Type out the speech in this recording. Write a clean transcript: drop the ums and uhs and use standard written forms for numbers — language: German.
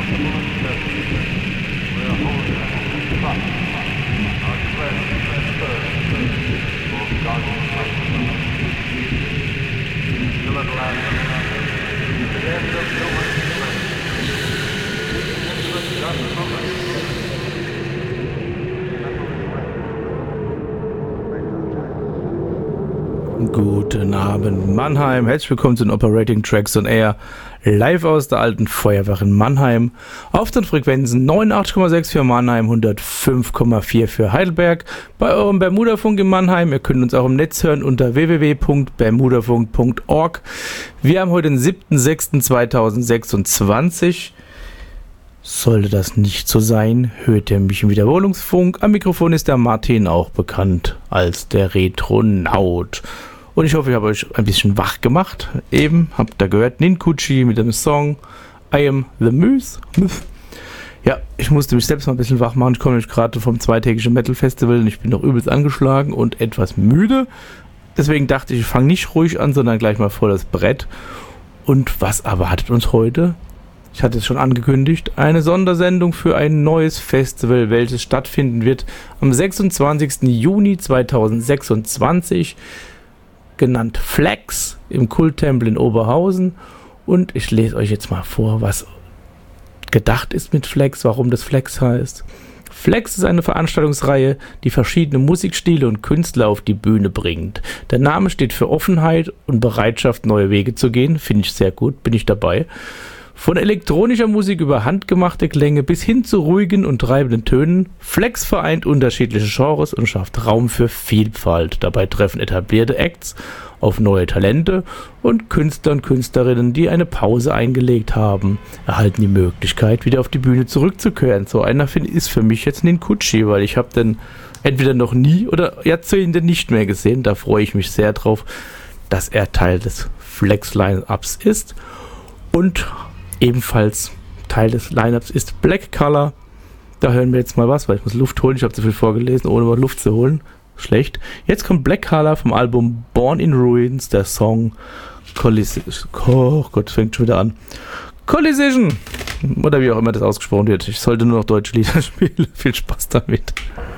Guten Abend Mannheim, herzlich willkommen zu den Operating Tracks on Air, live aus der alten Feuerwache in Mannheim, auf den Frequenzen 89,6 für Mannheim, 105,4 für Heidelberg, bei eurem Bermudafunk in Mannheim. Ihr könnt uns auch im Netz hören unter www.bermudafunk.org. Wir haben heute den 7.6.2026. Sollte das nicht so sein, hört ihr mich im Wiederholungsfunk. Am Mikrofon ist der Martin, auch bekannt als der Retronaut. Und ich hoffe, ich habe euch ein bisschen wach gemacht. Eben habt ihr gehört Ninkuchi mit dem Song I Am The Moose. Ja, ich musste mich selbst mal ein bisschen wach machen. Ich komme nämlich gerade vom zweitägigen Metal Festival und ich bin noch übelst angeschlagen und etwas müde. Deswegen dachte ich fange nicht ruhig an, sondern gleich mal vor das Brett. Und was erwartet uns heute? Ich hatte es schon angekündigt, eine Sondersendung für ein neues Festival, welches stattfinden wird am 26. Juni 2026, genannt Flex im Kulttempel in Oberhausen. Und ich lese euch jetzt mal vor, was gedacht ist mit Flex, warum das Flex heißt. Flex ist eine Veranstaltungsreihe, die verschiedene Musikstile und Künstler auf die Bühne bringt. Der Name steht für Offenheit und Bereitschaft, neue Wege zu gehen. Finde ich sehr gut, bin ich dabei. Von elektronischer Musik über handgemachte Klänge bis hin zu ruhigen und treibenden Tönen, Flex vereint unterschiedliche Genres und schafft Raum für Vielfalt. Dabei treffen etablierte Acts auf neue Talente und Künstler und Künstlerinnen, die eine Pause eingelegt haben, erhalten die Möglichkeit, wieder auf die Bühne zurückzukehren. So einer ist für mich jetzt Ninkuchi, weil ich habe den entweder noch nie oder Jahrzehnte nicht mehr gesehen. Da freue ich mich sehr drauf, dass er Teil des Flex-Line-Ups ist. Und ebenfalls Teil des Lineups ist Black Color. Da hören wir jetzt mal was, weil ich muss Luft holen. Ich habe zu viel vorgelesen, ohne mal Luft zu holen. Schlecht. Jetzt kommt Black Color vom Album Born in Ruins, der Song Oh Gott, fängt schon wieder an. Collision! Oder wie auch immer das ausgesprochen wird. Ich sollte nur noch deutsche Lieder spielen. Viel Spaß damit.